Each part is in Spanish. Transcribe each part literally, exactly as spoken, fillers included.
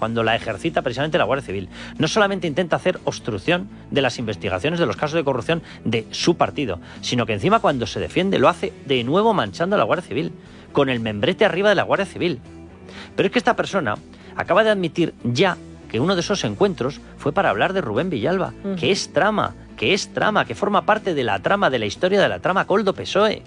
cuando la ejercita precisamente la Guardia Civil. No solamente intenta hacer obstrucción de las investigaciones de los casos de corrupción de su partido, sino que encima cuando se defiende lo hace de nuevo manchando a la Guardia Civil, con el membrete arriba de la Guardia Civil. Pero es que esta persona acaba de admitir ya que uno de esos encuentros fue para hablar de Rubén Villalba, uh-huh. que es trama, que es trama, que forma parte de la trama, de la historia de la trama Koldo-P S O E.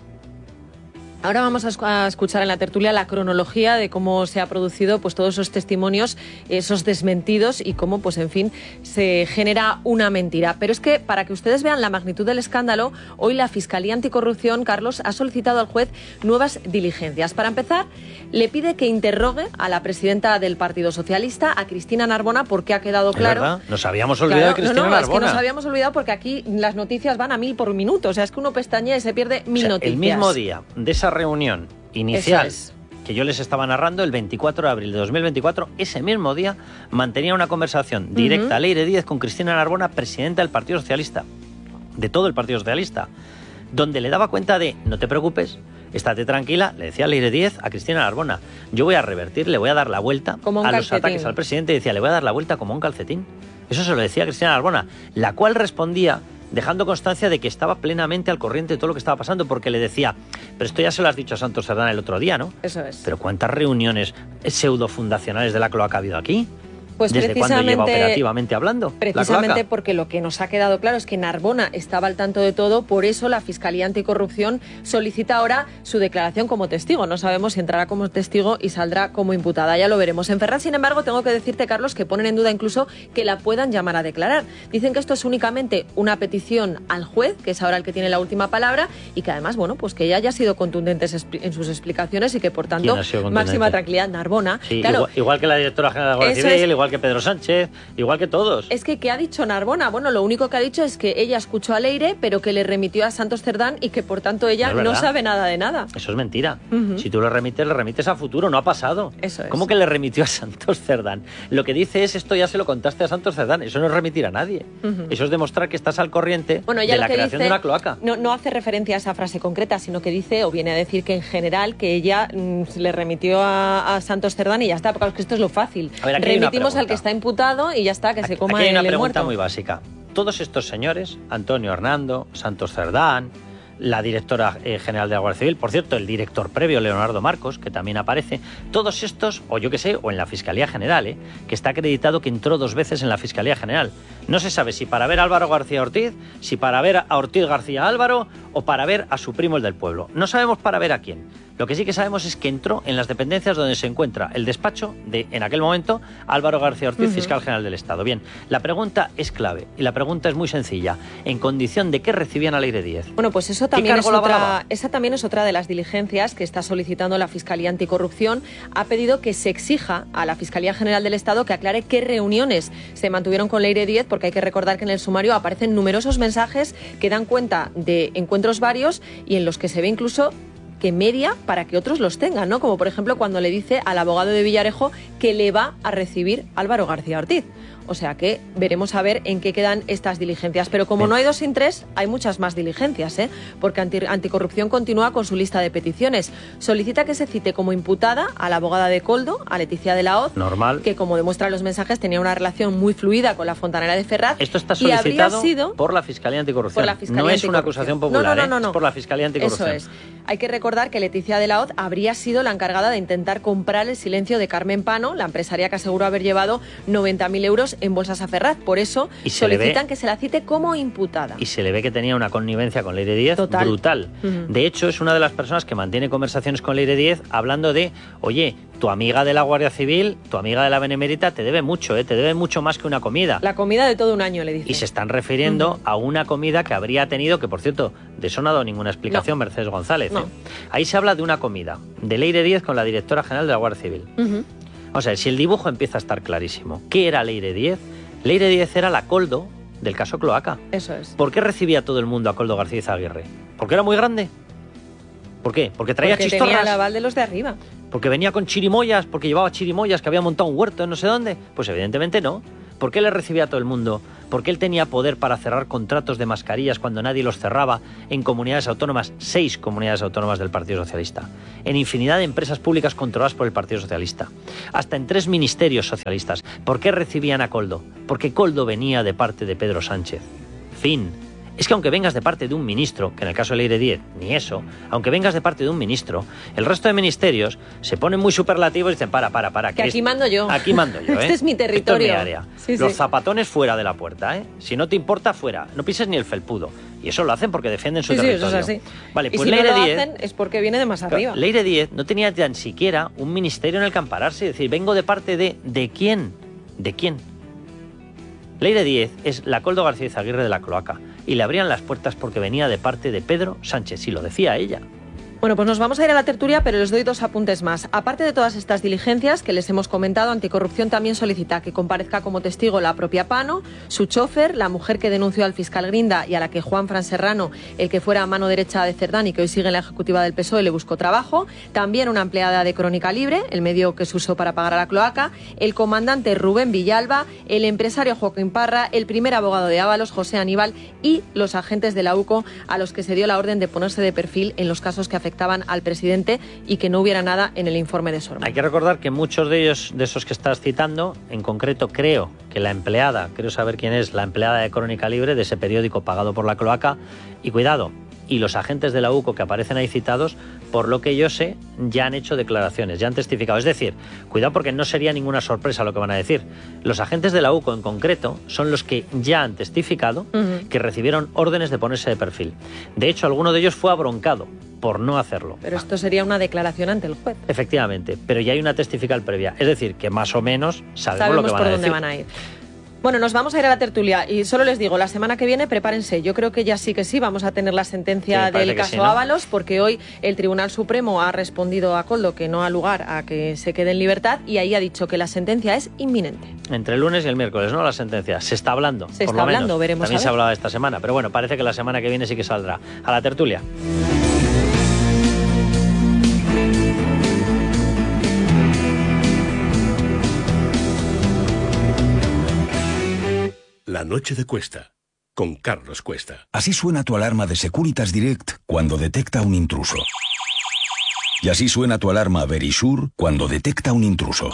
Ahora vamos a escuchar en la tertulia la cronología de cómo se ha producido pues todos esos testimonios, esos desmentidos y cómo, pues en fin, se genera una mentira. Pero es que, para que ustedes vean la magnitud del escándalo, hoy la Fiscalía Anticorrupción, Carlos, ha solicitado al juez nuevas diligencias. Para empezar, le pide que interrogue a la presidenta del Partido Socialista, a Cristina Narbona, porque ha quedado claro... ¿Es verdad? Nos habíamos olvidado claro, de Cristina no, no, Narbona. Es que nos habíamos olvidado porque aquí las noticias van a mil por minuto. O sea, es que uno pestañea y se pierde mil o sea, noticias. El mismo día de esa reunión inicial es. que yo les estaba narrando, el veinticuatro de abril de dos mil veinticuatro, ese mismo día mantenía una conversación directa, uh-huh. Leire Díez, con Cristina Narbona, presidenta del Partido Socialista, de todo el Partido Socialista, donde le daba cuenta de, no te preocupes, estate tranquila, le decía Leire Díez a Cristina Narbona, yo voy a revertir, le voy a dar la vuelta a calcetín. Los ataques al presidente, y decía, le voy a dar la vuelta como un calcetín. Eso se lo decía a Cristina Narbona, la cual respondía dejando constancia de que estaba plenamente al corriente de todo lo que estaba pasando, porque le decía, pero esto ya se lo has dicho a Santos Cerdán el otro día, ¿no? Eso es. Pero ¿cuántas reuniones pseudofundacionales de la cloaca ha habido aquí? Pues ¿Desde cuándo lleva operativamente hablando? Precisamente porque lo que nos ha quedado claro es que Narbona estaba al tanto de todo, por eso la Fiscalía Anticorrupción solicita ahora su declaración como testigo. No sabemos si entrará como testigo y saldrá como imputada, ya lo veremos. En Ferraz, sin embargo, tengo que decirte, Carlos, que ponen en duda incluso que la puedan llamar a declarar. Dicen que esto es únicamente una petición al juez, que es ahora el que tiene la última palabra, y que además, bueno, pues que ella haya sido contundente en sus explicaciones y que, por tanto, máxima tranquilidad. Narbona. Sí, claro, igual, igual que la directora general de la Guardia Civil, igual que Pedro Sánchez, igual que todos. Es que, ¿qué ha dicho Narbona? Bueno, lo único que ha dicho es que ella escuchó a Leire, pero que le remitió a Santos Cerdán y que, por tanto, ella no, no sabe nada de nada. Eso es mentira. Uh-huh. Si tú le remites, le remites a futuro, no ha pasado. Eso es. ¿Cómo que le remitió a Santos Cerdán? Lo que dice es, esto ya se lo contaste a Santos Cerdán. Eso no es remitir a nadie. Uh-huh. Eso es demostrar que estás al corriente bueno, de la que creación dice, de una cloaca. No, no hace referencia a esa frase concreta, sino que dice, o viene a decir que en general, que ella mm, le remitió a, a Santos Cerdán y ya está, porque esto es lo fácil. A ver, remitimos al que está imputado y ya está, que aquí, se coma aquí hay una el pregunta muerto. Muy básica. Todos estos señores, Antonio Hernando, Santos Cerdán, la directora eh, general de la Guardia Civil, por cierto, el director previo, Leonardo Marcos, que también aparece, todos estos, o yo qué sé, o en la Fiscalía General, eh, que está acreditado que entró dos veces en la Fiscalía General. No se sabe si para ver a Álvaro García Ortiz, si para ver a Ortiz García Álvaro o para ver a su primo el del pueblo. No sabemos para ver a quién. Lo que sí que sabemos es que entró en las dependencias donde se encuentra el despacho de, en aquel momento, Álvaro García Ortiz, uh-huh. fiscal general del Estado. Bien, la pregunta es clave y la pregunta es muy sencilla. ¿En condición de qué recibían a Leire Díez? Bueno, pues eso también es otra, esa también es otra de las diligencias que está solicitando la Fiscalía Anticorrupción. Ha pedido que se exija a la Fiscalía General del Estado que aclare qué reuniones se mantuvieron con Leire Díez, porque hay que recordar que en el sumario aparecen numerosos mensajes que dan cuenta de encuentros varios y en los que se ve incluso que media para que otros los tengan, ¿no? Como por ejemplo cuando le dice al abogado de Villarejo que le va a recibir Álvaro García Ortiz. O sea que veremos a ver en qué quedan estas diligencias. Pero como no hay dos sin tres, hay muchas más diligencias, ¿eh? Porque Anti- Anticorrupción continúa con su lista de peticiones. Solicita que se cite como imputada a la abogada de Koldo, a Leticia de la Hoz, normal, que como demuestran los mensajes tenía una relación muy fluida con la fontanera de Ferraz. Esto está solicitado sido por la Fiscalía Anticorrupción. Por la Fiscalía no es Anticorrupción. Una acusación popular, no, no, no, no. ¿eh? Es por la Fiscalía Anticorrupción. Eso es. Hay que recordar que Leticia de la Hoz habría sido la encargada de intentar comprar el silencio de Carmen Pano, la empresaria que aseguró haber llevado noventa mil euros en bolsas a Ferraz. Por eso solicitan ve, que se la cite como imputada. Y se le ve que tenía una connivencia con Leire Díez Total. brutal. Uh-huh. De hecho, es una de las personas que mantiene conversaciones con Leire Díez hablando de, oye, tu amiga de la Guardia Civil, tu amiga de la Benemérita te debe mucho, ¿eh? Te debe mucho más que una comida. La comida de todo un año, le dice. Y se están refiriendo uh-huh. a una comida que habría tenido, que por cierto, de eso no ha dado ninguna explicación no. Mercedes González. No. ¿eh? Ahí se habla de una comida de Leire Díez con la directora general de la Guardia Civil. Uh-huh. O sea, si el dibujo empieza a estar clarísimo, ¿qué era Leire Díez? Leire Díez era la Koldo del caso Cloaca. Eso es. ¿Por qué recibía todo el mundo a Koldo García Izaguirre? ¿Porque era muy grande? ¿Por qué? ¿Porque traía porque chistorras? Porque tenía el aval de los de arriba. ¿Porque venía con chirimoyas? ¿Porque llevaba chirimoyas? ¿Que había montado un huerto en no sé dónde? Pues evidentemente no. ¿Por qué le recibía a todo el mundo? ¿Por qué él tenía poder para cerrar contratos de mascarillas cuando nadie los cerraba en comunidades autónomas, seis comunidades autónomas del Partido Socialista, en infinidad de empresas públicas controladas por el Partido Socialista, hasta en tres ministerios socialistas? ¿Por qué recibían a Koldo? Porque Koldo venía de parte de Pedro Sánchez. Fin. Es que aunque vengas de parte de un ministro, que en el caso de Leire Díez, ni eso, aunque vengas de parte de un ministro, el resto de ministerios se ponen muy superlativos y dicen, para, para, para. Que, que aquí es, mando yo. Aquí mando yo, ¿eh? Este es mi territorio. Esto es mi área. Sí, Los sí. zapatones fuera de la puerta, ¿eh? Si no te importa, fuera. No pises ni el felpudo. Y eso lo hacen porque defienden su sí, territorio. Sí, eso es así. Vale, pues y si Leire no lo Díez, hacen es porque viene de más arriba. Leire Díez no tenía tan siquiera un ministerio en el que ampararse y decir, vengo de parte de... ¿De quién? ¿De quién? Leire Díez es la Koldo García Izaguirre de la cloaca y le abrían las puertas porque venía de parte de Pedro Sánchez, y lo decía ella. Bueno, pues nos vamos a ir a la tertulia, pero les doy dos apuntes más. Aparte de todas estas diligencias que les hemos comentado, Anticorrupción también solicita que comparezca como testigo la propia Pano, su chofer, la mujer que denunció al fiscal Grinda y a la que Juan Fran Serrano, el que fuera mano derecha de Cerdán y que hoy sigue en la ejecutiva del P S O E, le buscó trabajo. También una empleada de Crónica Libre, el medio que se usó para pagar a la cloaca, el comandante Rubén Villalba, el empresario Joaquín Parra, el primer abogado de Ábalos, José Aníbal, y los agentes de la U C O a los que se dio la orden de ponerse de perfil en los casos que afectaban al presidente y que no hubiera nada en el informe de Sorma. Hay que recordar que muchos de ellos, de esos que estás citando, en concreto creo que la empleada, creo saber quién es, la empleada de Crónica Libre, de ese periódico pagado por la cloaca, y cuidado, y los agentes de la U C O que aparecen ahí citados, por lo que yo sé, ya han hecho declaraciones, ya han testificado. Es decir, cuidado porque no sería ninguna sorpresa lo que van a decir. Los agentes de la U C O en concreto son los que ya han testificado uh-huh. que recibieron órdenes de ponerse de perfil. De hecho, alguno de ellos fue abroncado por no hacerlo. Pero esto sería una declaración ante el juez. Efectivamente, pero ya hay una testifical previa. Es decir, que más o menos sabemos, sabemos lo que van por a dónde decir. van a ir. Bueno, nos vamos a ir a la tertulia y solo les digo, la semana que viene prepárense. Yo creo que ya sí que sí vamos a tener la sentencia sí, del caso sí, ¿no? Ábalos, porque hoy el Tribunal Supremo ha respondido a Koldo que no ha lugar a que se quede en libertad y ahí ha dicho que la sentencia es inminente. Entre el lunes y el miércoles, ¿no? La sentencia. Se está hablando. Se por está lo menos. hablando, veremos. También se ha hablado esta semana, pero bueno, parece que la semana que viene sí que saldrá. A la tertulia. La noche de Cuesta, con Carlos Cuesta. Así suena tu alarma de Securitas Direct cuando detecta un intruso. Y así suena tu alarma Verisure cuando detecta un intruso.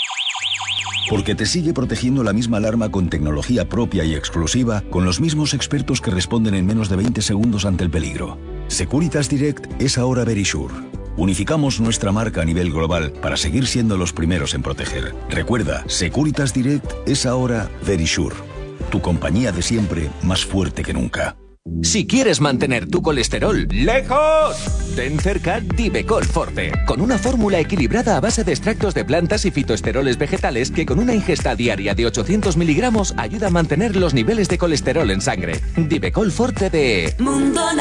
Porque te sigue protegiendo la misma alarma con tecnología propia y exclusiva, con los mismos expertos que responden en menos de veinte segundos ante el peligro. Securitas Direct es ahora Verisure. Unificamos nuestra marca a nivel global para seguir siendo los primeros en proteger. Recuerda, Securitas Direct es ahora Verisure. Tu compañía de siempre, más fuerte que nunca. Si quieres mantener tu colesterol lejos, ten cerca Divecol Forte, con una fórmula equilibrada a base de extractos de plantas y fitoesteroles vegetales que con una ingesta diaria de ochocientos miligramos ayuda a mantener los niveles de colesterol en sangre. Divecol Forte de Mundo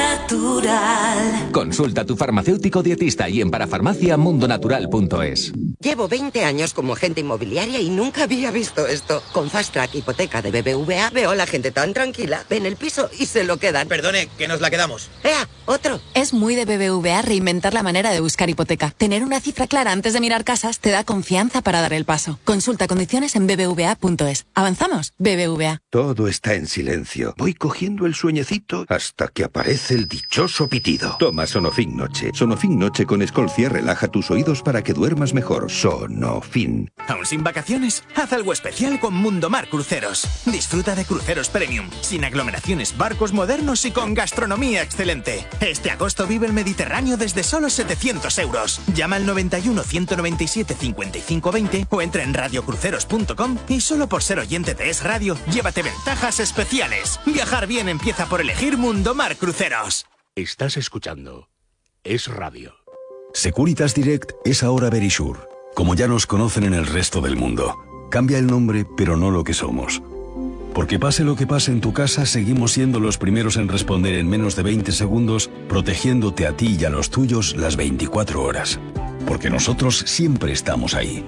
Natural. Consulta a tu farmacéutico dietista y en parafarmacia mundonatural punto es. Llevo veinte años como agente inmobiliaria y nunca había visto esto. Con Fast Track Hipoteca de B B V A veo a la gente tan tranquila, ven el piso y se lo quedan. Perdone, que nos la quedamos. ¡Ea! ¡Otro! Es muy de B B V A reinventar la manera de buscar hipoteca. Tener una cifra clara antes de mirar casas te da confianza para dar el paso. Consulta condiciones en b b v a punto es. ¿Avanzamos? B B V A. Todo está en silencio. Voy cogiendo el sueñecito hasta que aparece el dichoso pitido. Toma Sonofin Noche. Sonofin Noche con Escolcia relaja tus oídos para que duermas mejor. Sonofin. ¿Aún sin vacaciones? Haz algo especial con Mundomar Cruceros. Disfruta de cruceros premium, sin aglomeraciones, barcos modernos y con gastronomía excelente. Este agosto vive el Mediterráneo desde solo setecientos euros. Llama al noventa y uno, ciento noventa y siete, cincuenta y cinco veinte o entra en radio cruceros punto com y solo por ser oyente de Es Radio, llévate ventajas especiales. Viajar bien empieza por elegir Mundomar Cruceros. Estás escuchando Es Radio. Securitas Direct es ahora Verisure. Como ya nos conocen en el resto del mundo. Cambia el nombre, pero no lo que somos. Porque pase lo que pase en tu casa, seguimos siendo los primeros en responder en menos de veinte segundos, protegiéndote a ti y a los tuyos las veinticuatro horas. Porque nosotros siempre estamos ahí.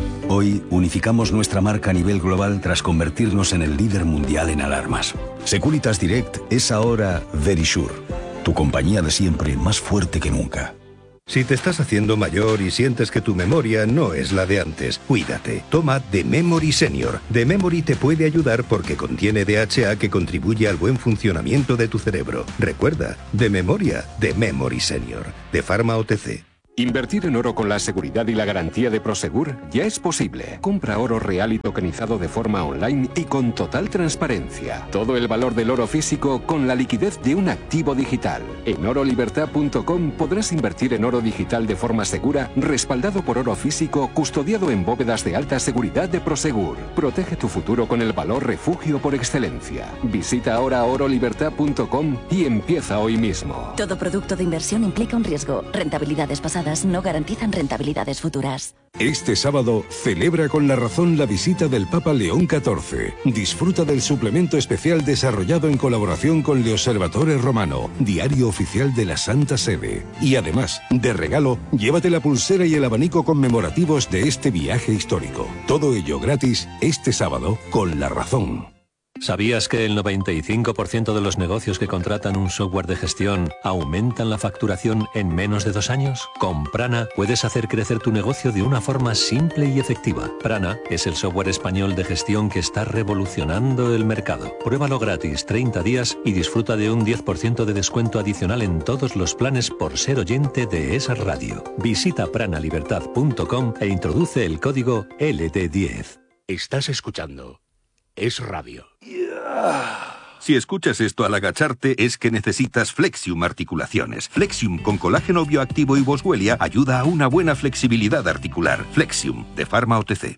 Hoy unificamos nuestra marca a nivel global tras convertirnos en el líder mundial en alarmas. Securitas Direct es ahora Verisure, tu compañía de siempre más fuerte que nunca. Si te estás haciendo mayor y sientes que tu memoria no es la de antes, cuídate. Toma The Memory Senior. The Memory te puede ayudar porque contiene D H A que contribuye al buen funcionamiento de tu cerebro. Recuerda, de memoria, The Memory Senior. De Pharma O T C. Invertir en oro con la seguridad y la garantía de Prosegur ya es posible. Compra oro real y tokenizado de forma online y con total transparencia. Todo el valor del oro físico con la liquidez de un activo digital. En oro libertad punto com podrás invertir en oro digital de forma segura, respaldado por oro físico, custodiado en bóvedas de alta seguridad de Prosegur. Protege tu futuro con el valor refugio por excelencia. Visita ahora oro libertad punto com y empieza hoy mismo. Todo producto de inversión implica un riesgo. Rentabilidades pasadas no garantizan rentabilidades futuras. Este sábado celebra con La Razón la visita del Papa León catorce. Disfruta del suplemento especial desarrollado en colaboración con Le Osservatore Romano, diario oficial de la Santa Sede. Y además, de regalo, llévate la pulsera y el abanico conmemorativos de este viaje histórico. Todo ello gratis este sábado con La Razón. ¿Sabías que el noventa y cinco por ciento de los negocios que contratan un software de gestión aumentan la facturación en menos de dos años? Con Prana puedes hacer crecer tu negocio de una forma simple y efectiva. Prana es el software español de gestión que está revolucionando el mercado. Pruébalo gratis treinta días y disfruta de un diez por ciento de descuento adicional en todos los planes por ser oyente de esa radio. Visita prana libertad punto com e introduce el código L D diez. Estás escuchando Es Radio. Si escuchas esto al agacharte es que necesitas Flexium Articulaciones. Flexium con colágeno bioactivo y boswellia ayuda a una buena flexibilidad articular. Flexium, de Pharma O T C.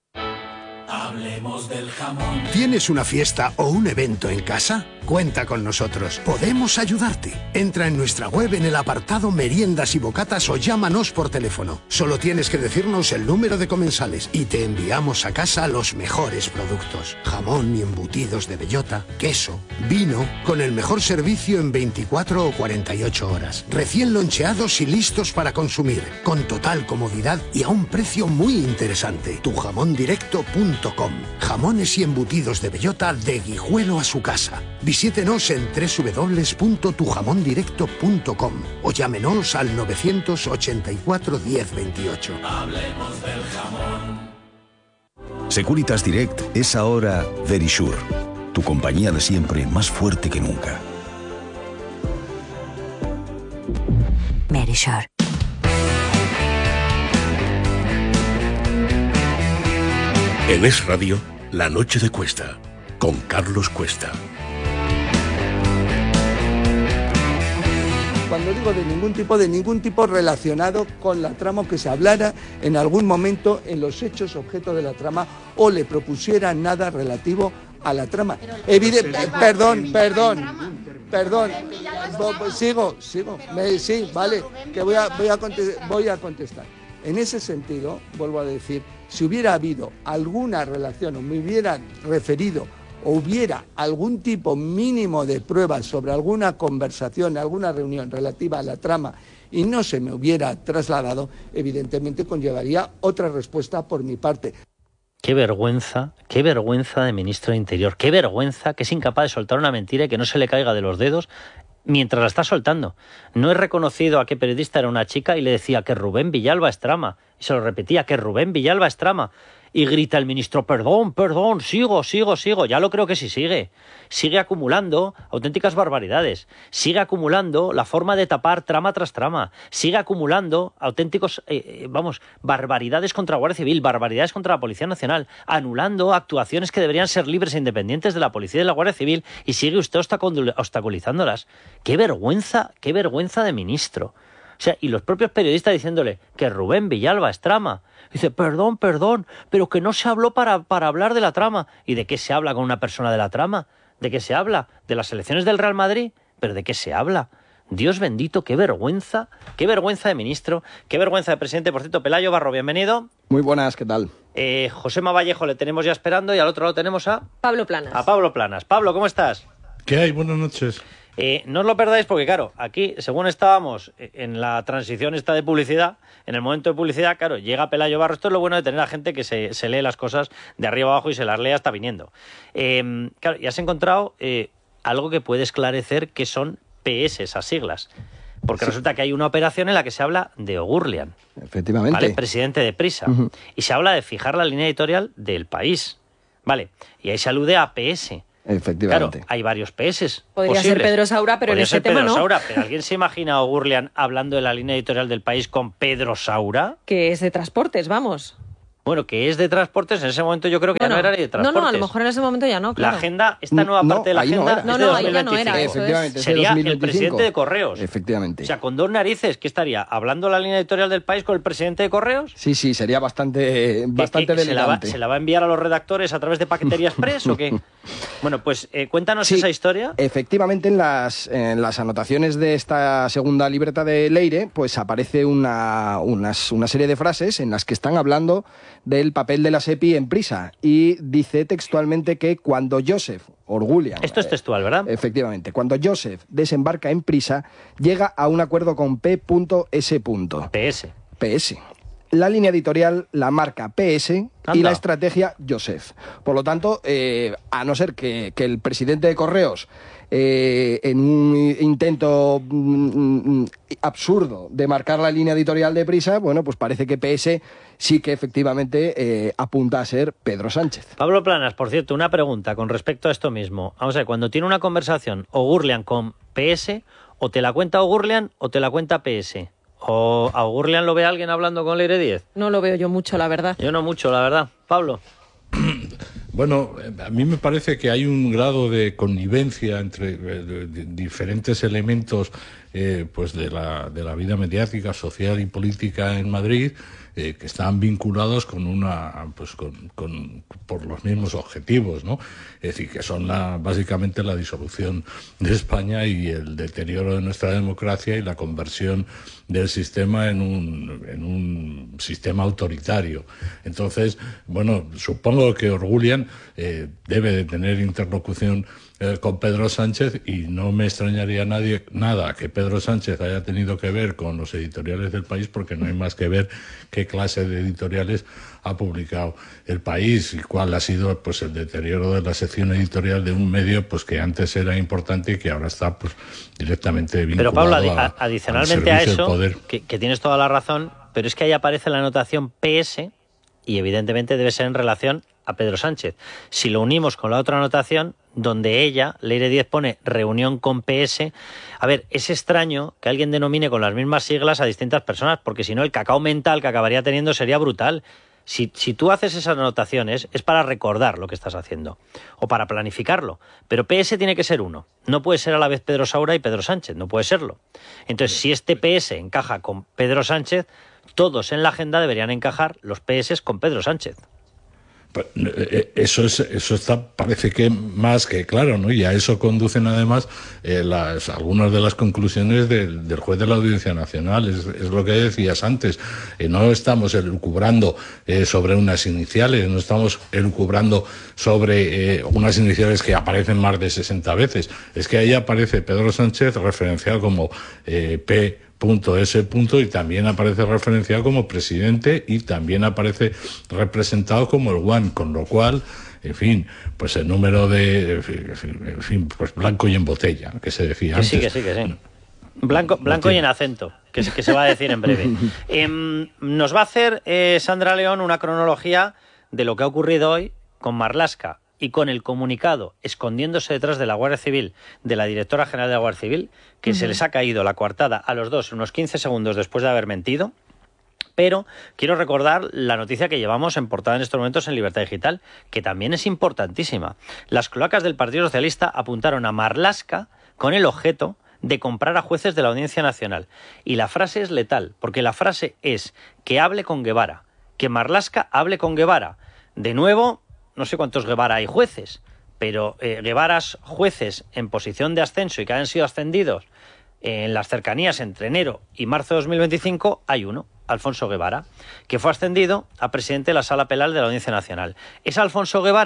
Hablemos del jamón. ¿Tienes una fiesta o un evento en casa? Cuenta con nosotros. Podemos ayudarte. Entra en nuestra web en el apartado Meriendas y Bocatas o llámanos por teléfono. Solo tienes que decirnos el número de comensales y te enviamos a casa los mejores productos. Jamón y embutidos de bellota, queso, vino, con el mejor servicio en veinticuatro o cuarenta y ocho horas. Recién loncheados y listos para consumir, con total comodidad y a un precio muy interesante. tu jamón directo punto com. Jamones y embutidos de bellota de Guijuelo a su casa. Visítenos en doble u doble u doble u punto tu jamón directo punto com o llámenos al novecientos ochenta y cuatro diez veintiocho. Hablemos del jamón. Securitas Direct es ahora Verisure, tu compañía de siempre más fuerte que nunca. Verisure. En Es Radio, La Noche de Cuesta, con Carlos Cuesta. Cuando digo de ningún tipo, de ningún tipo relacionado con la trama que se hablara en algún momento en los hechos objeto de la trama o le propusiera nada relativo a la trama. Evidente, perdón, perdón, perdón, sigo, sigo, me, sí, vale, que voy a, voy a contestar, voy a contestar. En ese sentido, vuelvo a decir, si hubiera habido alguna relación o me hubiera referido o hubiera algún tipo mínimo de pruebas sobre alguna conversación, alguna reunión relativa a la trama y no se me hubiera trasladado, evidentemente conllevaría otra respuesta por mi parte. Qué vergüenza, qué vergüenza de ministro de Interior, qué vergüenza que es incapaz de soltar una mentira y que no se le caiga de los dedos mientras la está soltando. No he reconocido a qué periodista era una chica y le decía que Rubén Villalba es trama. Y se lo repetía, que Rubén Villalba es trama. Y grita el ministro, perdón, perdón, sigo, sigo, sigo. Ya lo creo que sí sigue. Sigue acumulando auténticas barbaridades. Sigue acumulando la forma de tapar trama tras trama. Sigue acumulando auténticos, eh, vamos, barbaridades contra la Guardia Civil, barbaridades contra la Policía Nacional, anulando actuaciones que deberían ser libres e independientes de la Policía y de la Guardia Civil, y sigue usted obstaculizándolas. ¡Qué vergüenza, qué vergüenza de ministro! O sea, y los propios periodistas diciéndole que Rubén Villalba es trama. Dice, perdón, perdón, pero que no se habló para, para hablar de la trama. ¿Y de qué se habla con una persona de la trama? ¿De qué se habla? ¿De las elecciones del Real Madrid? ¿Pero de qué se habla? Dios bendito, qué vergüenza, qué vergüenza de ministro, qué vergüenza de presidente. Por cierto, Pelayo Barro, bienvenido. Muy buenas, ¿qué tal? Eh, Josema Vallejo le tenemos ya esperando y al otro lado tenemos a... Pablo Planas. A Pablo Planas. Pablo, ¿cómo estás? ¿Qué hay? Buenas noches. Eh, no os lo perdáis porque, claro, aquí, según estábamos en la transición esta de publicidad, en el momento de publicidad, claro, llega Pelayo Barro. Esto es lo bueno de tener a gente que se, se lee las cosas de arriba abajo y se las lee hasta viniendo. Eh, claro, y has encontrado eh, algo que puede esclarecer que son P S, esas siglas. Porque sí. resulta que hay una operación en la que se habla de O'Gurlian. Efectivamente. ¿Vale? Presidente de Prisa. Uh-huh. Y se habla de fijar la línea editorial del País. ¿Vale? Y ahí se alude a P S. Efectivamente. Claro, hay varios P S. Podría posibles. ser Pedro Saura, pero Podría en ese tema Pedro no. Saura, pero ¿alguien se imagina a O'Gurlian hablando de la línea editorial del País con Pedro Saura? Que es de transportes, vamos. Bueno, que es de transportes, en ese momento yo creo que bueno, ya no era de transportes. No, no, a lo mejor en ese momento ya no, claro. La agenda, esta nueva no, parte de la agenda no, es de no, dos mil veinticinco. ahí ya no era, eso Efectivamente, es. Sería dos mil veinticinco. El presidente de Correos. Efectivamente. O sea, con dos narices, ¿qué estaría? ¿Hablando la línea editorial del País con el presidente de Correos? Sí, sí, sería bastante, bastante ¿Qué, qué, delirante. ¿se la, va, ¿Se la va a enviar a los redactores a través de Paquetería Express o qué? Bueno, pues eh, cuéntanos sí, esa historia. Efectivamente, en las, en las anotaciones de esta segunda libreta de Leire, pues aparece una, unas, una serie de frases en las que están hablando del papel de la SEPI en Prisa. Y dice textualmente que cuando Joseph O'Gurlian... Esto es textual, ¿verdad? Eh, efectivamente. Cuando Joseph desembarca en Prisa, llega a un acuerdo con P S. P S. P S. La línea editorial la marca P S Anda. y la estrategia Joseph. Por lo tanto, eh, a no ser que, que el presidente de Correos, eh, en un intento mm, absurdo de marcar la línea editorial de Prisa, bueno, pues parece que P S sí que efectivamente eh, apunta a ser Pedro Sánchez. Pablo Planas, por cierto, una pregunta con respecto a esto mismo. Vamos a ver, cuando tiene una conversación O'Gurlian con P S, o te la cuenta O'Gurlian o te la cuenta P S. ¿O a O'Gurlian lo ve alguien hablando con Leire Díez? No lo veo yo mucho, la verdad. Yo no mucho, la verdad. Pablo. Bueno, a mí me parece que hay un grado de connivencia entre de, de diferentes elementos eh, pues de la, de la vida mediática, social y política en Madrid, eh, que están vinculados con una, pues con, con, por los mismos objetivos, ¿no? Es decir, que son la, básicamente la disolución de España y el deterioro de nuestra democracia y la conversión del sistema en un, en un sistema autoritario. Entonces, bueno, supongo que O'Gurlian eh, debe de tener interlocución eh, con Pedro Sánchez y no me extrañaría nadie, nada que Pedro Sánchez haya tenido que ver con los editoriales del País, porque no hay más que ver qué clase de editoriales ha publicado el País y cuál ha sido pues el deterioro de la sección editorial de un medio pues que antes era importante y que ahora está pues directamente vinculado. Pero Pablo, adi a, adicionalmente a eso, que, que tienes toda la razón, pero es que ahí aparece la anotación P S y evidentemente debe ser en relación a Pedro Sánchez. Si lo unimos con la otra anotación, donde ella, Leire Díez, pone reunión con P S, a ver, es extraño que alguien denomine con las mismas siglas a distintas personas, porque si no el cacao mental que acabaría teniendo sería brutal. Si, si tú haces esas anotaciones es para recordar lo que estás haciendo o para planificarlo, pero P S tiene que ser uno, no puede ser a la vez Pedro Saura y Pedro Sánchez, no puede serlo. Entonces, si este P S encaja con Pedro Sánchez, todos en la agenda deberían encajar los P S con Pedro Sánchez. Eso es, eso está, parece que más que claro, ¿no? Y a eso conducen además eh, las, algunas de las conclusiones del, del juez de la Audiencia Nacional. Es, es lo que decías antes. Eh, no estamos elucubrando eh, sobre unas iniciales, no estamos elucubrando sobre eh, unas iniciales que aparecen más de sesenta veces. Es que ahí aparece Pedro Sánchez referenciado como eh, P. Punto ese punto y también aparece referenciado como presidente y también aparece representado como el One, con lo cual, en fin, pues el número de, en fin, pues blanco y en botella, que se decía que antes. Sí, que sí, que sí. Blanco, blanco y en acento, que, que se va a decir en breve. eh, nos va a hacer eh, Sandra León una cronología de lo que ha ocurrido hoy con Marlaska y con el comunicado escondiéndose detrás de la Guardia Civil, de la directora general de la Guardia Civil, que uh-huh. se les ha caído la coartada a los dos unos quince segundos después de haber mentido. Pero quiero recordar la noticia que llevamos en portada en estos momentos en Libertad Digital, que también es importantísima. Las cloacas del Partido Socialista apuntaron a Marlaska con el objeto de comprar a jueces de la Audiencia Nacional. Y la frase es letal, porque la frase es que hable con Guevara, que Marlaska hable con Guevara. De nuevo, no sé cuántos Guevara hay jueces, pero eh, Guevaras jueces en posición de ascenso y que han sido ascendidos eh, en las cercanías entre enero y marzo de dos mil veinticinco, hay uno, Alfonso Guevara, que fue ascendido a presidente de la Sala Penal de la Audiencia Nacional. ¿Es Alfonso Guevara?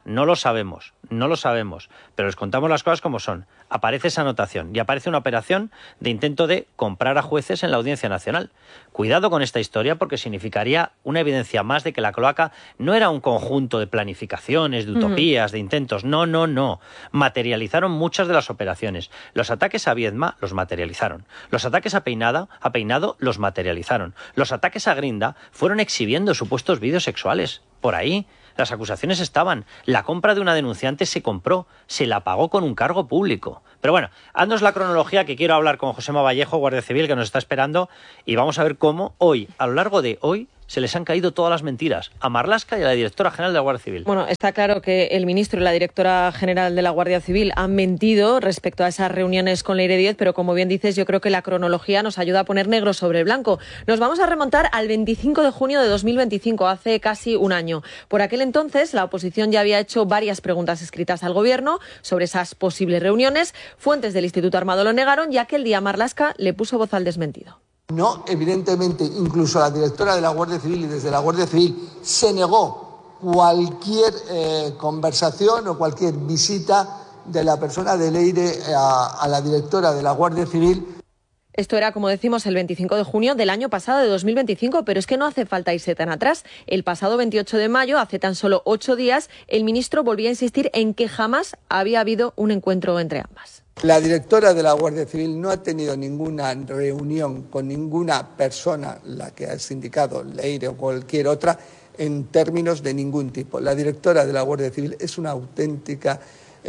no lo sabemos, no lo sabemos, pero les contamos las cosas como son. Aparece esa anotación y aparece una operación de intento de comprar a jueces en la Audiencia Nacional. Cuidado con esta historia porque significaría una evidencia más de que la cloaca no era un conjunto de planificaciones, de utopías, de intentos. No, no, no. Materializaron muchas de las operaciones. Los ataques a Viedma los materializaron. Los ataques a Peinada, a Peinado los materializaron. Los ataques a Grinda fueron exhibiendo supuestos vídeos sexuales. Por ahí. Las acusaciones estaban. La compra de una denunciante se compró. Se la pagó con un cargo público. Pero bueno, haznos la cronología, que quiero hablar con Josema Vallejo, Guardia Civil, que nos está esperando, y vamos a ver cómo hoy, a lo largo de hoy, se les han caído todas las mentiras a Marlaska y a la directora general de la Guardia Civil. Bueno, está claro que el ministro y la directora general de la Guardia Civil han mentido respecto a esas reuniones con Leire Díez, pero como bien dices, yo creo que la cronología nos ayuda a poner negro sobre blanco. Nos vamos a remontar al veinticinco de junio de dos mil veinticinco, hace casi un año. Por aquel entonces, la oposición ya había hecho varias preguntas escritas al Gobierno sobre esas posibles reuniones. Fuentes del Instituto Armado lo negaron, ya que el día Marlaska le puso voz al desmentido. No, evidentemente, incluso la directora de la Guardia Civil y desde la Guardia Civil se negó cualquier eh, conversación o cualquier visita de la persona de Leire a, a la directora de la Guardia Civil. Esto era, como decimos, el veinticinco de junio del año pasado, de dos mil veinticinco, pero es que no hace falta irse tan atrás. El pasado veintiocho de mayo, hace tan solo ocho días, el ministro volvía a insistir en que jamás había habido un encuentro entre ambas. La directora de la Guardia Civil no ha tenido ninguna reunión con ninguna persona, la que has indicado, Leire o cualquier otra, en términos de ningún tipo. La directora de la Guardia Civil es una auténtica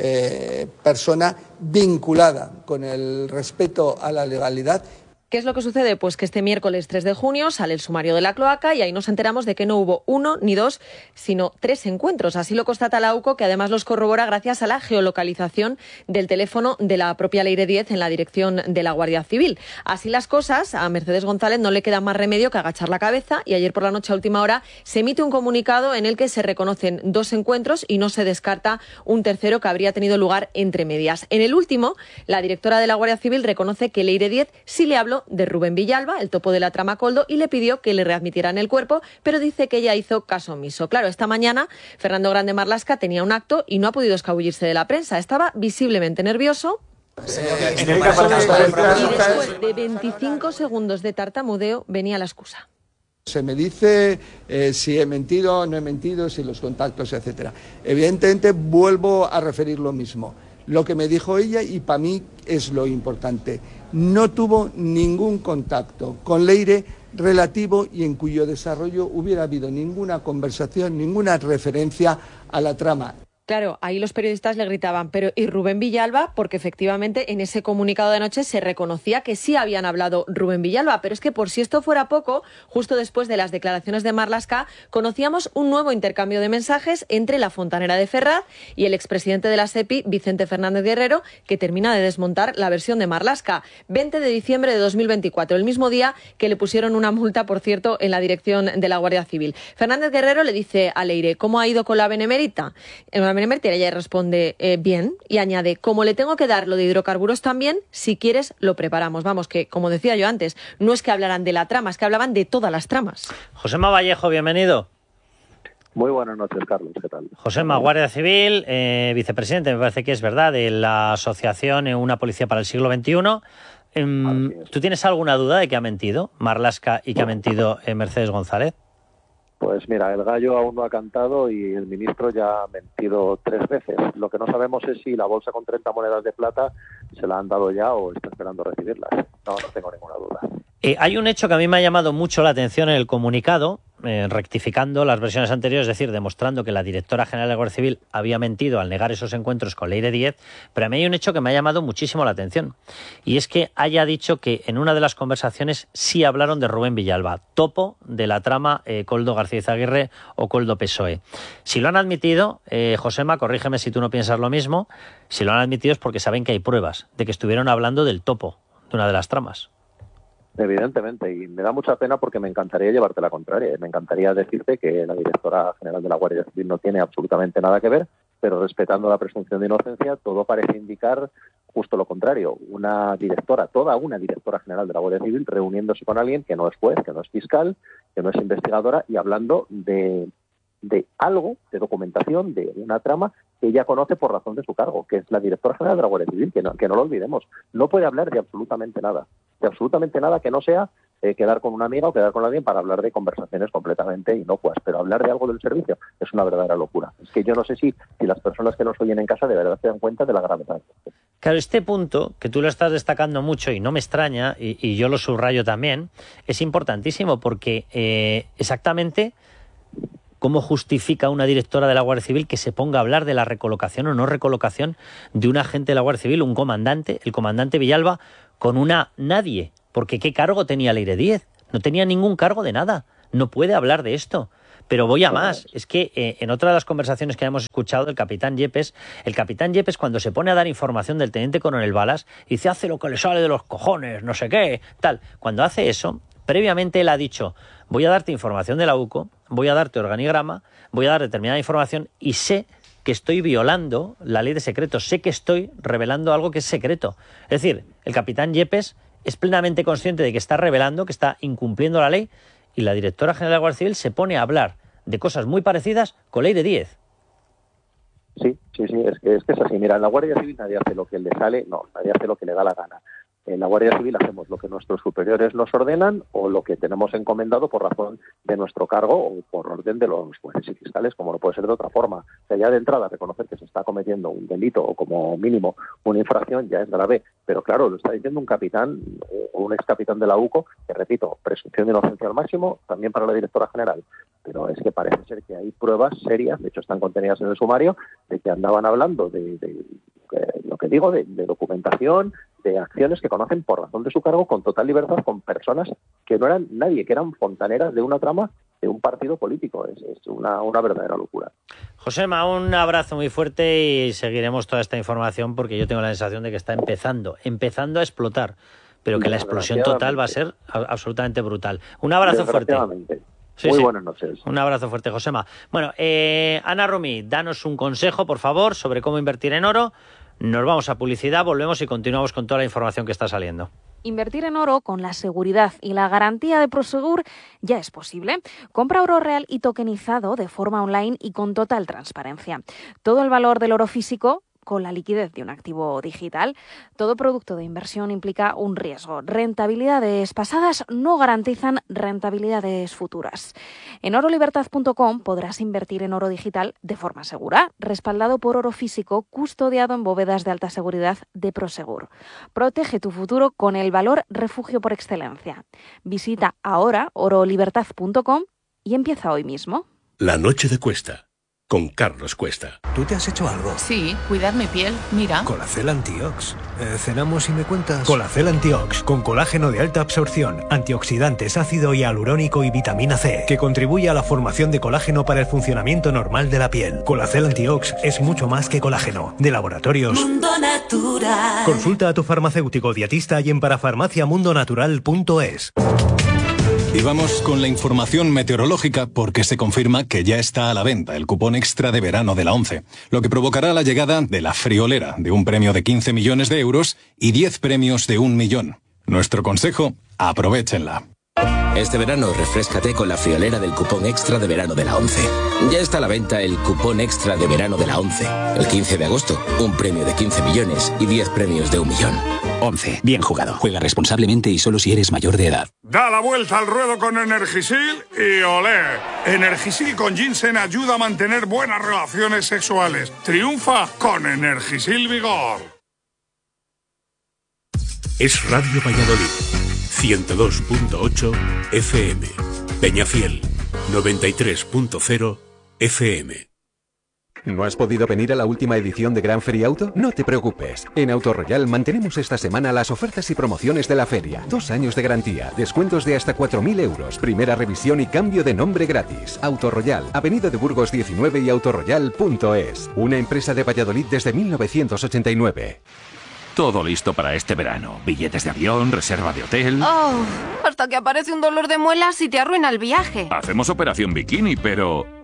eh, persona vinculada con el respeto a la legalidad. ¿Qué es lo que sucede? Pues que este miércoles tres de junio sale el sumario de la cloaca y ahí nos enteramos de que no hubo uno ni dos, sino tres encuentros. Así lo constata la AUCO, que además los corrobora gracias a la geolocalización del teléfono de la propia Leire Díez en la dirección de la Guardia Civil. Así las cosas, a Mercedes González no le queda más remedio que agachar la cabeza y ayer por la noche a última hora se emite un comunicado en el que se reconocen dos encuentros y no se descarta un tercero que habría tenido lugar entre medias. En el último, la directora de la Guardia Civil reconoce que Leire Díez sí le habló de Rubén Villalba, el topo de la trama Koldo, y le pidió que le readmitieran el cuerpo, pero dice que ella hizo caso omiso. Claro, esta mañana Fernando Grande Marlaska tenía un acto y no ha podido escabullirse de la prensa. Estaba visiblemente nervioso. Eh, y después de veinticinco segundos de tartamudeo venía la excusa. Se me dice eh, si he mentido, no he mentido, si los contactos, etcétera. Evidentemente vuelvo a referir lo mismo. Lo que me dijo ella, y para mí es lo importante, no tuvo ningún contacto con Leire relativo y en cuyo desarrollo hubiera habido ninguna conversación, ninguna referencia a la trama. Claro, ahí los periodistas le gritaban, pero ¿y Rubén Villalba? Porque efectivamente en ese comunicado de anoche se reconocía que sí habían hablado Rubén Villalba, pero es que por si esto fuera poco, justo después de las declaraciones de Marlaska, conocíamos un nuevo intercambio de mensajes entre la fontanera de Ferraz y el expresidente de la SEPI, Vicente Fernández Guerrero, que termina de desmontar la versión de Marlaska. veinte de diciembre de dos mil veinticuatro, el mismo día que le pusieron una multa, por cierto, en la dirección de la Guardia Civil. Fernández Guerrero le dice a Leire, ¿cómo ha ido con la benemérita? En la benemérita ella responde eh, bien y añade, como le tengo que dar lo de hidrocarburos también, si quieres lo preparamos. Vamos, que como decía yo antes, no es que hablaran de la trama, es que hablaban de todas las tramas. Josema Vallejo, bienvenido. Muy buenas noches, Carlos, ¿qué tal? Josema, Guardia Civil, eh, vicepresidente, me parece que es verdad, de la asociación Una Policía para el Siglo veintiuno. Eh, ¿Tú tienes alguna duda de que ha mentido Marlaska y que ha mentido eh, Mercedes González? Pues mira, el gallo aún no ha cantado y el ministro ya ha mentido tres veces. Lo que no sabemos es si la bolsa con treinta monedas de plata se la han dado ya o está esperando recibirlas. No, no tengo ninguna duda. Eh, hay un hecho que a mí me ha llamado mucho la atención en el comunicado, eh, rectificando las versiones anteriores, es decir, demostrando que la directora general de la Guardia Civil había mentido al negar esos encuentros con Leire Díez, pero a mí hay un hecho que me ha llamado muchísimo la atención, y es que haya dicho que en una de las conversaciones sí hablaron de Rubén Villalba, topo de la trama eh, Koldo García Izaguirre o Koldo P S O E. Si lo han admitido, eh, Josema, corrígeme si tú no piensas lo mismo, si lo han admitido es porque saben que hay pruebas de que estuvieron hablando del topo de una de las tramas. Evidentemente, y me da mucha pena porque me encantaría llevarte la contraria. Me encantaría decirte que la directora general de la Guardia Civil no tiene absolutamente nada que ver, pero respetando la presunción de inocencia, todo parece indicar justo lo contrario. Una directora, toda una directora general de la Guardia Civil reuniéndose con alguien que no es juez, que no es fiscal, que no es investigadora y hablando de de algo, de documentación, de una trama que ella conoce por razón de su cargo, que es la directora general de la Guardia Civil, que no, que no lo olvidemos. No puede hablar de absolutamente nada, de absolutamente nada que no sea eh, quedar con una amiga o quedar con alguien para hablar de conversaciones completamente inocuas, pero hablar de algo del servicio es una verdadera locura. Es que yo no sé si, si las personas que nos oyen en casa de verdad se dan cuenta de la gravedad. Claro, este punto, que tú lo estás destacando mucho y no me extraña, y, y yo lo subrayo también, es importantísimo porque eh, exactamente cómo justifica una directora de la Guardia Civil que se ponga a hablar de la recolocación o no recolocación de un agente de la Guardia Civil, un comandante, el comandante Villalba, con una nadie. Porque ¿qué cargo tenía Leire Díez? No tenía ningún cargo de nada. No puede hablar de esto. Pero voy a más. Es que eh, en otra de las conversaciones que hemos escuchado del capitán Yepes, el capitán Yepes cuando se pone a dar información del teniente coronel Balas, dice, hace lo que le sale de los cojones, no sé qué, tal. Cuando hace eso, previamente él ha dicho, voy a darte información de la U C O, voy a darte organigrama, voy a dar determinada información y sé que estoy violando la ley de secretos, sé que estoy revelando algo que es secreto. Es decir, el capitán Yepes es plenamente consciente de que está revelando, que está incumpliendo la ley, y la directora general de la Guardia Civil se pone a hablar de cosas muy parecidas con Leire Díez. Sí, sí, sí, es que, es que es así. Mira, en la Guardia Civil nadie hace lo que le sale, no, nadie hace lo que le da la gana. En la Guardia Civil hacemos lo que nuestros superiores nos ordenan o lo que tenemos encomendado por razón de nuestro cargo o por orden de los jueces y fiscales, como no puede ser de otra forma. O sea, ya de entrada reconocer que se está cometiendo un delito o como mínimo una infracción ya es grave. Pero claro, lo está diciendo un capitán o un ex capitán de la U C O, que repito, presunción de inocencia al máximo, también para la directora general. Pero es que parece ser que hay pruebas serias, de hecho están contenidas en el sumario, de que andaban hablando de, de, de lo que digo, de, de documentación, de acciones que conocen por razón de su cargo con total libertad con personas que no eran nadie, que eran fontaneras de una trama de un partido político. Es, es una, una verdadera locura. Josema, un abrazo muy fuerte y seguiremos toda esta información porque yo tengo la sensación de que está empezando, empezando a explotar, pero que la explosión total va a ser absolutamente brutal. Un abrazo fuerte. Sí, Muy sí. buenas noches. Un abrazo fuerte, Josema. Bueno, eh, Ana Romí, danos un consejo, por favor, sobre cómo invertir en oro. Nos vamos a publicidad, volvemos y continuamos con toda la información que está saliendo. Invertir en oro con la seguridad y la garantía de Prosegur ya es posible. Compra oro real y tokenizado de forma online y con total transparencia. Todo el valor del oro físico con la liquidez de un activo digital. Todo producto de inversión implica un riesgo. Rentabilidades pasadas no garantizan rentabilidades futuras. En oro libertad punto com podrás invertir en oro digital de forma segura, respaldado por oro físico custodiado en bóvedas de alta seguridad de Prosegur. Protege tu futuro con el valor refugio por excelencia. Visita ahora oro libertad punto com y empieza hoy mismo. La noche de Cuesta, con Carlos Cuesta. ¿Tú te has hecho algo? Sí, cuidar mi piel, mira. Colacel Antiox. Eh, ¿Cenamos y me cuentas? Colacel Antiox, con colágeno de alta absorción, antioxidantes, ácido hialurónico y vitamina C, que contribuye a la formación de colágeno para el funcionamiento normal de la piel. Colacel Antiox es mucho más que colágeno. De Laboratorios Mundo Natural. Consulta a tu farmacéutico dietista y en parafarmacia mundo natural punto es. Y vamos con la información meteorológica porque se confirma que ya está a la venta el cupón extra de verano de la ONCE, lo que provocará la llegada de la friolera de un premio de quince millones de euros y diez premios de un millón. Nuestro consejo, aprovéchenla. Este verano refréscate con la friolera del cupón extra de verano de la ONCE. Ya está a la venta el cupón extra de verano de la ONCE. El quince de agosto, un premio de quince millones y diez premios de un millón. ONCE. Bien jugado. Juega responsablemente y solo si eres mayor de edad. Da la vuelta al ruedo con Energisil y olé. Energisil con ginseng ayuda a mantener buenas relaciones sexuales. Triunfa con Energisil Vigor. Es Radio Valladolid, ciento dos punto ocho F M. Peñafiel, noventa y tres punto cero F M. ¿No has podido venir a la última edición de Gran Feria Auto? No te preocupes. En Autoroyal mantenemos esta semana las ofertas y promociones de la feria. Dos años de garantía, descuentos de hasta cuatro mil euros, primera revisión y cambio de nombre gratis. Autoroyal, Avenida de Burgos diecinueve y autoroyal punto es. Una empresa de Valladolid desde mil novecientos ochenta y nueve. Todo listo para este verano. Billetes de avión, reserva de hotel... Oh, hasta que aparece un dolor de muelas y te arruina el viaje. Hacemos operación bikini, pero...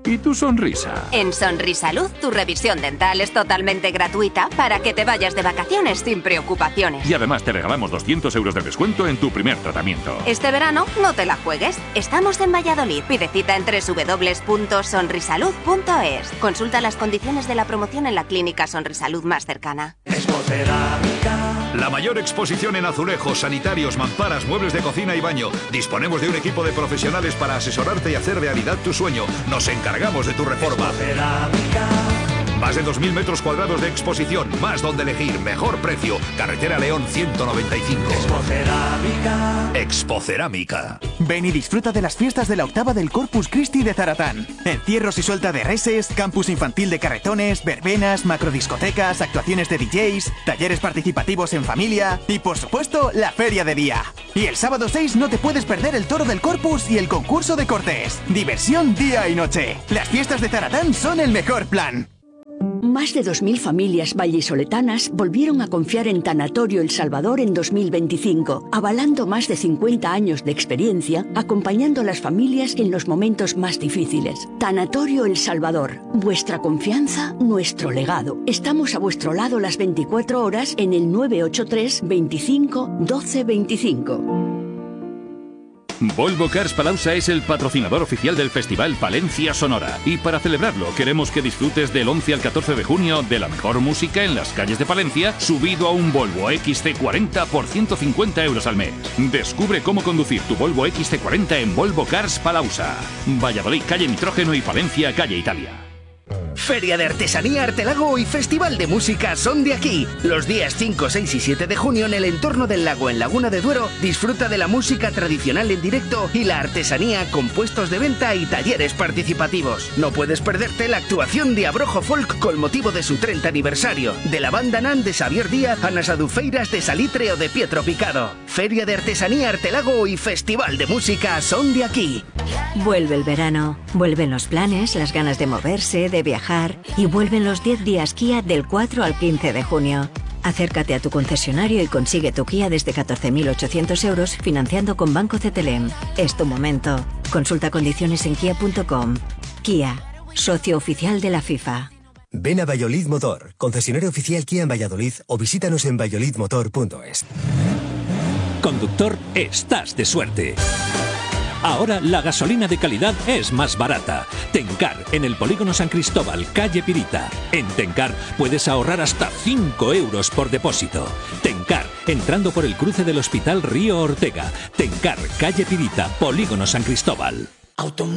y tu sonrisa. En Sonrisalud, tu revisión dental es totalmente gratuita para que te vayas de vacaciones sin preocupaciones. Y además te regalamos doscientos euros de descuento en tu primer tratamiento. Este verano no te la juegues. Estamos en Valladolid. Pide cita en doble u doble u doble u punto sonrisalud punto es. Consulta las condiciones de la promoción en la clínica Sonrisalud más cercana. La mayor exposición en azulejos, sanitarios, mamparas, muebles de cocina y baño. Disponemos de un equipo de profesionales para asesorarte y hacer realidad tu sueño. Nos encargamos de tu reforma. Más de dos mil metros cuadrados de exposición, más donde elegir, mejor precio. Carretera León ciento noventa y cinco. Expocerámica. Expocerámica. Ven y disfruta de las fiestas de la octava del Corpus Christi de Zaratán. Encierros y suelta de reses, campus infantil de carretones, verbenas, macrodiscotecas, actuaciones de D Js, talleres participativos en familia y, por supuesto, la feria de día. Y el sábado seis no te puedes perder el toro del Corpus y el concurso de cortes. Diversión día y noche. Las fiestas de Zaratán son el mejor plan. Más de dos mil familias vallisoletanas volvieron a confiar en Tanatorio El Salvador en dos mil veinticinco, avalando más de cincuenta años de experiencia, acompañando a las familias en los momentos más difíciles. Tanatorio El Salvador, vuestra confianza, nuestro legado. Estamos a vuestro lado las veinticuatro horas en el nueve ocho tres, veinticinco, doce veinticinco. Volvo Cars Palauza es el patrocinador oficial del Festival Palencia Sonora. Y para celebrarlo, queremos que disfrutes del once al catorce de junio de la mejor música en las calles de Palencia, subido a un Volvo X C cuarenta por ciento cincuenta euros al mes. Descubre cómo conducir tu Volvo X C cuarenta en Volvo Cars Palauza. Valladolid, calle Nitrógeno, y Palencia, calle Italia. Feria de Artesanía Artelago y Festival de Música son de aquí. Los días cinco, seis y siete de junio en el entorno del lago en Laguna de Duero, disfruta de la música tradicional en directo y la artesanía con puestos de venta y talleres participativos. No puedes perderte la actuación de Abrojo Folk con motivo de su treinta aniversario, de la banda Nan de Xavier Díaz, Anas Adufeiras de Salitre o de Pietro Picado. Feria de Artesanía Artelago y Festival de Música son de aquí. Vuelve el verano, vuelven los planes, las ganas de moverse, de viajar, y vuelven los diez días Kia del cuatro al quince de junio. Acércate a tu concesionario y consigue tu Kia desde catorce mil ochocientos euros financiando con Banco C T L M. Es tu momento. Consulta condiciones en kia punto com. Kia, socio oficial de la FIFA. Ven a Valladolid Motor, concesionario oficial Kia en Valladolid, o visítanos en valladolid motor punto es. Conductor, estás de suerte. Ahora la gasolina de calidad es más barata. Tencar, en el Polígono San Cristóbal, calle Pirita. En Tencar puedes ahorrar hasta cinco euros por depósito. Tencar, entrando por el cruce del Hospital Río Ortega. Tencar, calle Pirita, Polígono San Cristóbal.